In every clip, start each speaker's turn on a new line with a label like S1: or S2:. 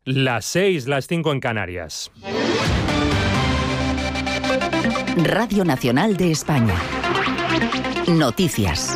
S1: Las 6, las 5 en Canarias.
S2: Radio Nacional de España. Noticias.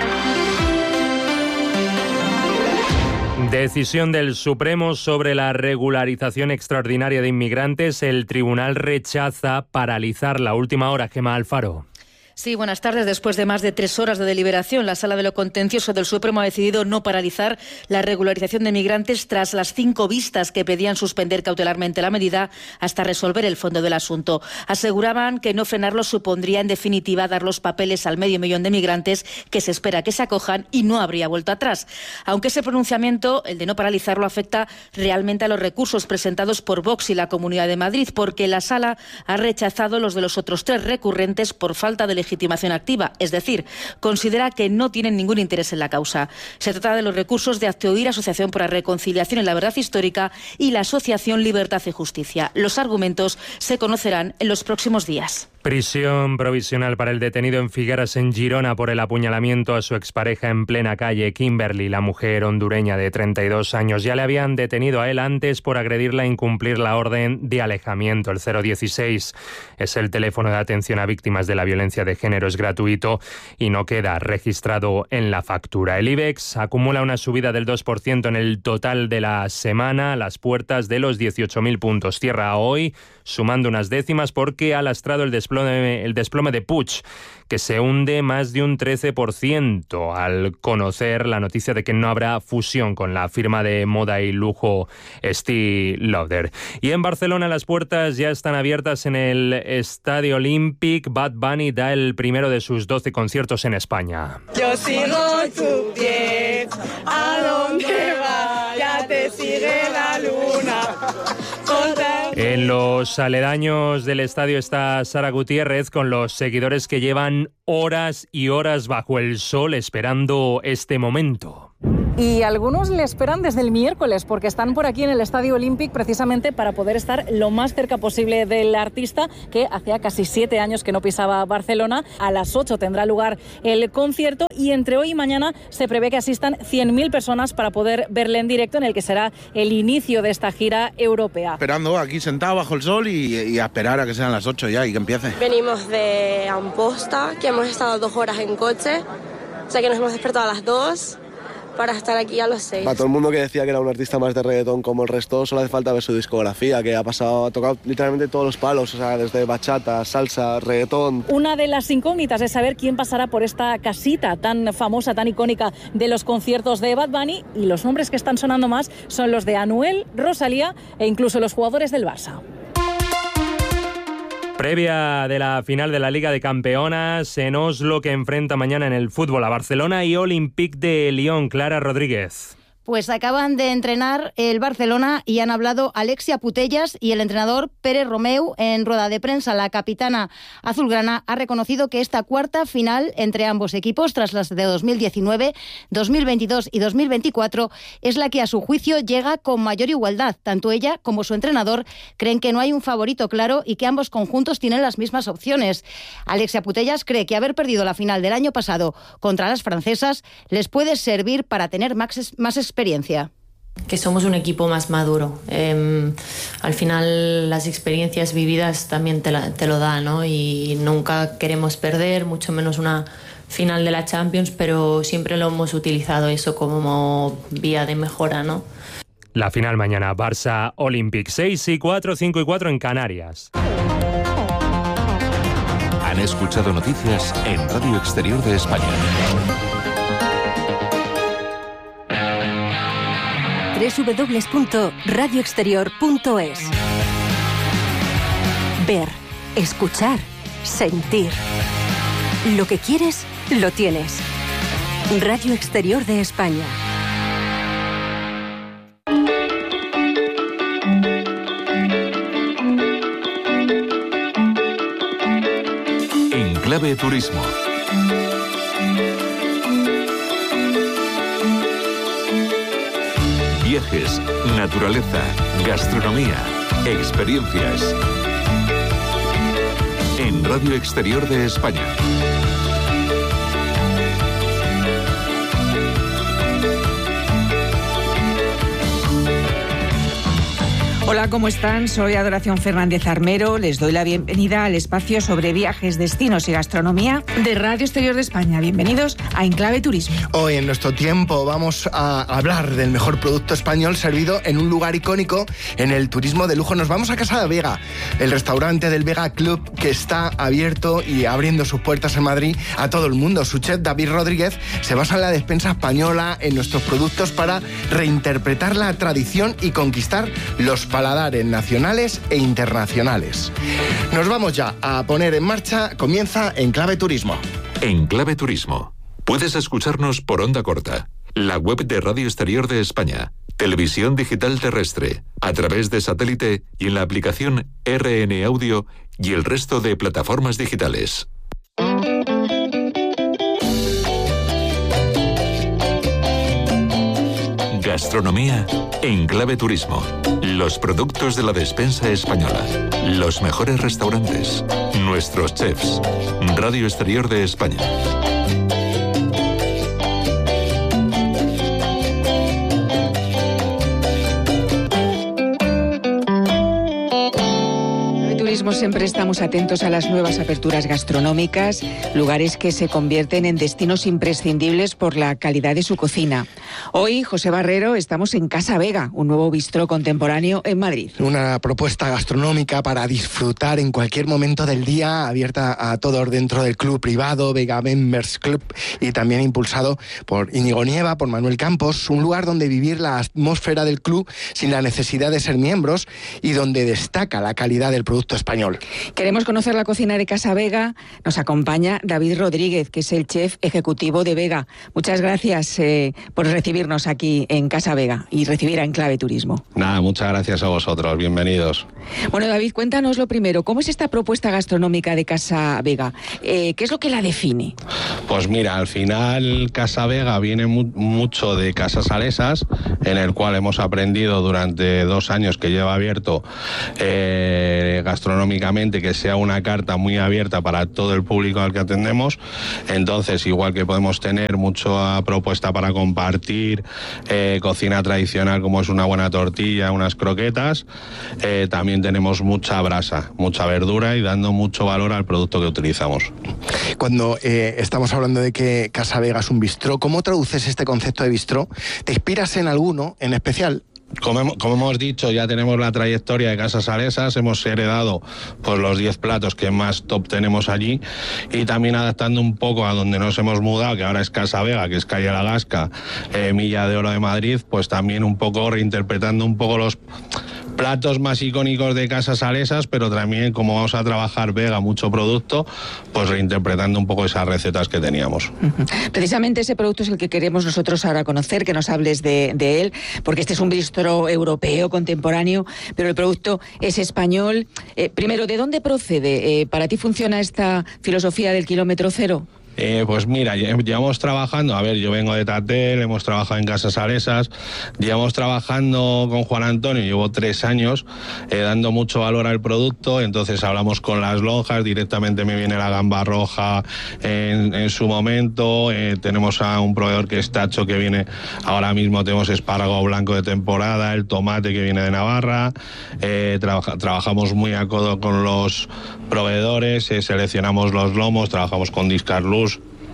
S1: Decisión del Supremo sobre la regularización extraordinaria de inmigrantes. El tribunal rechaza paralizar la última hora. Gemma Alfaro.
S3: Sí, buenas tardes. Después de más de 3 horas de deliberación, la Sala de lo Contencioso del Supremo ha decidido no paralizar la regularización de migrantes tras las 5 vistas que pedían suspender cautelarmente la medida hasta resolver el fondo del asunto. Aseguraban que no frenarlo supondría en definitiva dar los papeles al medio millón de migrantes que se espera que se acojan y no habría vuelta atrás. Aunque ese pronunciamiento, el de no paralizarlo, afecta realmente a los recursos presentados por Vox y la Comunidad de Madrid, porque la Sala ha rechazado los de los otros 3 recurrentes por falta de legitimación activa, es decir, considera que no tienen ningún interés en la causa. Se trata de los recursos de Hazte Oír, Asociación por la Reconciliación y la Verdad Histórica, y la Asociación Libertad y Justicia. Los argumentos se conocerán en los próximos días.
S1: Prisión provisional para el detenido en Figueras, en Girona, por el apuñalamiento a su expareja en plena calle. Kimberly, la mujer hondureña de 32 años. Ya le habían detenido a él antes por agredirla e incumplir la orden de alejamiento. El 016 es el teléfono de atención a víctimas de la violencia de género. Es gratuito y no queda registrado en la factura. El IBEX acumula una subida del 2% en el total de la semana, a las puertas de los 18.000 puntos. Cierra hoy sumando unas décimas porque ha lastrado el desplome de Puig, que se hunde más de un 13% al conocer la noticia de que no habrá fusión con la firma de moda y lujo Estée Lauder. Y en Barcelona las puertas ya están abiertas en el Estadio Olímpic. Bad Bunny da el primero de sus 12 conciertos en España.
S4: Yo sigo tu pie, a donde vaya te sigue la luna.
S1: En los aledaños del estadio está Sara Gutiérrez con los seguidores que llevan horas y horas bajo el sol esperando este momento.
S5: Y algunos le esperan desde el miércoles porque están por aquí en el Estadio Olímpic precisamente para poder estar lo más cerca posible del artista, que hacía casi 7 años que no pisaba Barcelona. A las 8 tendrá lugar el concierto y entre hoy y mañana se prevé que asistan 100.000 personas para poder verle en directo, en el que será el inicio de esta gira europea.
S6: Esperando aquí sentado bajo el sol y a esperar a que sean las 8 ya y que empiece.
S7: Venimos de Amposta, que hemos estado 2 horas en coche, o sea que nos hemos despertado a las 2 para estar aquí a los 6.
S8: Para todo el mundo que decía que era un artista más de reggaetón como el resto, solo hace falta ver su discografía, que ha tocado literalmente todos los palos, o sea, desde bachata, salsa, reggaetón.
S5: Una de las incógnitas es saber quién pasará por esta casita tan famosa, tan icónica de los conciertos de Bad Bunny, y los nombres que están sonando más son los de Anuel, Rosalía e incluso los jugadores del Barça.
S1: Previa de la final de la Liga de Campeonas en Oslo, que enfrenta mañana en el fútbol a Barcelona y Olympique de Lyon. Clara Rodríguez.
S9: Pues acaban de entrenar el Barcelona y han hablado Alexia Putellas y el entrenador Pere Romeu en rueda de prensa. La capitana azulgrana ha reconocido que esta cuarta final entre ambos equipos, tras las de 2019, 2022 y 2024, es la que a su juicio llega con mayor igualdad. Tanto ella como su entrenador creen que no hay un favorito claro y que ambos conjuntos tienen las mismas opciones. Alexia Putellas cree que haber perdido la final del año pasado contra las francesas les puede servir para tener más experiencia.
S10: Que somos un equipo más maduro. Al final las experiencias vividas también te lo dan, ¿no? Y nunca queremos perder, mucho menos una final de la Champions, pero siempre lo hemos utilizado eso como vía de mejora, ¿no?
S1: La final mañana, Barça Olympic, 6-4, 5-4 en Canarias.
S11: Han escuchado noticias en Radio Exterior de España.
S12: www.radioexterior.es. Ver, escuchar, sentir. Lo que quieres, lo tienes. Radio Exterior de España.
S11: En Clave Turismo. Viajes, naturaleza, gastronomía, experiencias. En Radio Exterior de España.
S13: Hola, ¿cómo están? Soy Adoración Fernández Armero. Les doy la bienvenida al espacio sobre viajes, destinos y gastronomía de Radio Exterior de España. Bienvenidos a Enclave Turismo.
S14: Hoy en nuestro tiempo vamos a hablar del mejor producto español servido en un lugar icónico en el turismo de lujo. Nos vamos a Casa de Vega, el restaurante del Vega Club, que está abierto y abriendo sus puertas en Madrid a todo el mundo. Su chef David Rodríguez se basa en la despensa española, en nuestros productos, para reinterpretar la tradición y conquistar los paladares nacionales e internacionales. Nos vamos ya a poner en marcha. Comienza Enclave Turismo.
S11: Enclave Turismo. Puedes escucharnos por onda corta, la web de Radio Exterior de España, televisión digital terrestre, a través de satélite y en la aplicación RN Audio y el resto de plataformas digitales. Gastronomía en Clave Turismo. Los productos de la despensa española. Los mejores restaurantes. Nuestros chefs. Radio Exterior de España.
S13: Siempre estamos atentos a las nuevas aperturas gastronómicas, lugares que se convierten en destinos imprescindibles por la calidad de su cocina. Hoy, José Barrero, estamos en Casa Vega, un nuevo bistró contemporáneo en Madrid.
S14: Una propuesta gastronómica para disfrutar en cualquier momento del día, abierta a todos dentro del club privado Vega Members Club, y también impulsado por Íñigo Nieva, por Manuel Campos. Un lugar donde vivir la atmósfera del club sin la necesidad de ser miembros y donde destaca la calidad del producto español.
S13: Queremos conocer la cocina de Casa Vega. Nos acompaña David Rodríguez, que es el chef ejecutivo de Vega. Muchas gracias por recibirnos aquí en Casa Vega y recibir a Enclave Turismo.
S15: Nada, muchas gracias a vosotros. Bienvenidos.
S13: Bueno, David, cuéntanos lo primero. ¿Cómo es esta propuesta gastronómica de Casa Vega? ¿Qué es lo que la define?
S15: Pues mira, al final Casa Vega viene mucho de Casas Salesas, en el cual hemos aprendido durante 2 años que lleva abierto gastronómicamente, que sea una carta muy abierta para todo el público al que atendemos. Entonces, igual que podemos tener mucha propuesta para compartir, cocina tradicional como es una buena tortilla, unas croquetas, también tenemos mucha brasa, mucha verdura y dando mucho valor al producto que utilizamos.
S14: Cuando estamos hablando de que Casa Vega es un bistró, ¿cómo traduces este concepto de bistró? ¿Te inspiras en alguno en especial?
S15: Como hemos dicho, ya tenemos la trayectoria de Casas Salesas, hemos heredado pues los 10 platos que más top tenemos allí, y también adaptando un poco a donde nos hemos mudado, que ahora es Casa Vega, que es calle La Gasca, Milla de Oro de Madrid, pues también un poco reinterpretando un poco los platos más icónicos de Casas Salesas, pero también, como vamos a trabajar Vega, mucho producto, pues reinterpretando un poco esas recetas que teníamos.
S13: Precisamente ese producto es el que queremos nosotros ahora conocer, que nos hables de él, porque este es un bistró europeo, contemporáneo, pero el producto es español. Primero, ¿de dónde procede? ¿Para ti funciona esta filosofía del kilómetro cero?
S15: Pues mira, llevamos trabajando, a ver, yo vengo de Tatel, hemos trabajado en Casas Salesas, llevamos trabajando con Juan Antonio, llevo 3 años dando mucho valor al producto. Entonces hablamos con las lonjas, directamente me viene la gamba roja en su momento, tenemos a un proveedor que es Tacho, que viene, ahora mismo tenemos espárrago blanco de temporada, el tomate que viene de Navarra, trabajamos muy a codo con los proveedores, seleccionamos los lomos, trabajamos con Discarlus,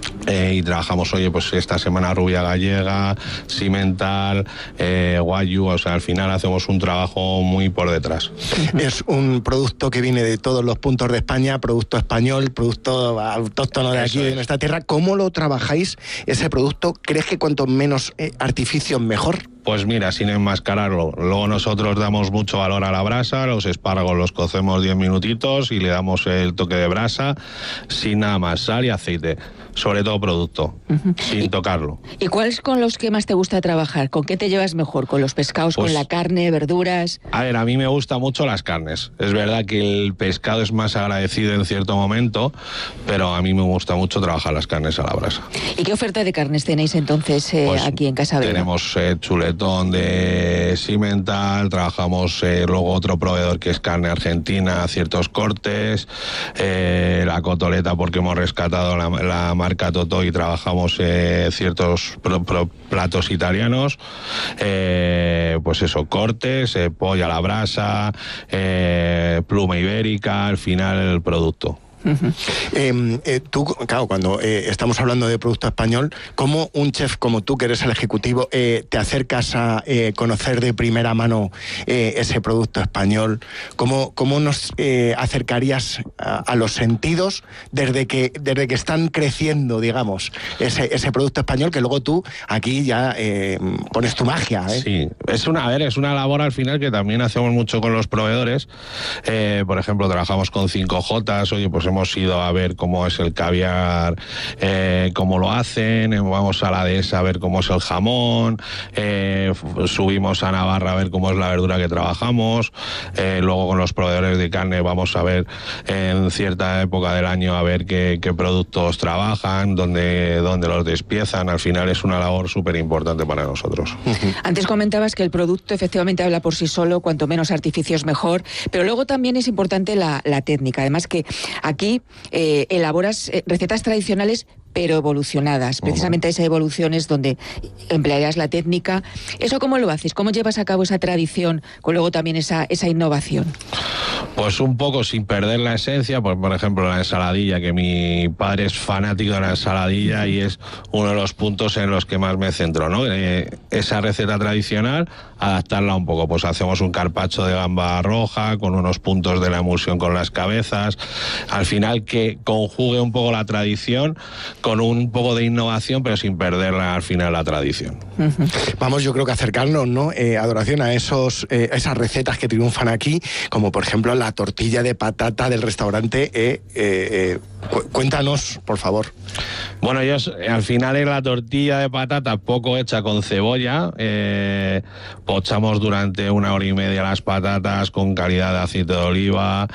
S15: y trabajamos, oye, pues esta semana rubia gallega, Simmental, Guayu, o sea, al final hacemos un trabajo muy por detrás.
S14: Es un producto que viene de todos los puntos de España, producto español, producto autóctono de aquí, de nuestra tierra. ¿Cómo lo trabajáis ese producto? ¿Crees que cuanto menos artificios mejor?
S15: Pues mira, sin enmascararlo. Luego nosotros damos mucho valor a la brasa, los espárragos los cocemos 10 minutitos y le damos el toque de brasa, sin nada más, sal y aceite. Sobre todo producto, sin tocarlo.
S13: ¿Y cuáles con los que más te gusta trabajar? ¿Con qué te llevas mejor? ¿Con los pescados, pues, con la carne, verduras?
S15: A ver, a mí me gustan mucho las carnes. Es verdad que el pescado es más agradecido en cierto momento, pero a mí me gusta mucho trabajar las carnes a la brasa.
S13: ¿Y qué oferta de carnes tenéis entonces pues aquí en Casa Vega?
S15: Tenemos chuletón de Simmental, trabajamos luego otro proveedor que es carne argentina, ciertos cortes, la cotoleta porque hemos rescatado la marca Totò y trabajamos ciertos platos italianos, pues eso, cortes, pollo a la brasa, pluma ibérica, al final el producto.
S14: Tú, claro, cuando estamos hablando de producto español, ¿cómo un chef como tú, que eres el ejecutivo, te acercas a conocer de primera mano ese producto español? ¿Cómo nos acercarías a los sentidos desde que están creciendo, digamos, ese producto español, que luego tú aquí ya pones tu magia?
S15: Sí, es una labor al final que también hacemos mucho con los proveedores. Por ejemplo, trabajamos con 5J, oye, pues hemos ido a ver cómo es el caviar, cómo lo hacen, vamos a la dehesa a ver cómo es el jamón, subimos a Navarra a ver cómo es la verdura que trabajamos, luego con los proveedores de carne vamos a ver en cierta época del año a ver qué productos trabajan, dónde los despiezan. Al final es una labor súper importante para nosotros.
S13: Antes comentabas que el producto efectivamente habla por sí solo, cuanto menos artificios mejor, pero luego también es importante la técnica. Además que aquí elaboras recetas tradicionales pero evolucionadas. Precisamente esa evolución es donde emplearás la técnica. ¿Eso cómo lo haces? ¿Cómo llevas a cabo esa tradición con luego también esa innovación?
S15: Pues un poco sin perder la esencia, pues por ejemplo la ensaladilla, que mi padre es fanático de la ensaladilla y es uno de los puntos en los que más me centro, ¿no? Esa receta tradicional, adaptarla un poco, pues hacemos un carpaccio de gamba roja con unos puntos de la emulsión con las cabezas, al final que conjugue un poco la tradición con un poco de innovación, pero sin perderla al final la tradición.
S14: Vamos, yo creo que acercarnos, ¿no? Adoración, a esas recetas que triunfan aquí, como por ejemplo la tortilla de patata del restaurante. Cuéntanos, por favor.
S15: Bueno, al final es la tortilla de patata poco hecha con cebolla. Pochamos durante 1 hora y media las patatas con calidad de aceite de oliva.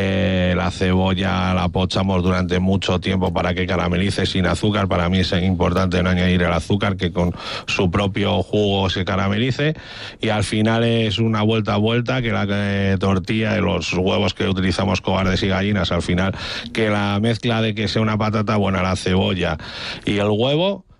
S15: La cebolla la pochamos durante mucho tiempo para que caramelice sin azúcar. Para mí es importante no añadir el azúcar, que con su propio jugo se caramelice. Y al final es una vuelta a vuelta, que la tortilla de los huevos que utilizamos, cobardes y gallinas, al final que la mezcla de que sea una patata buena, la cebolla y el huevo,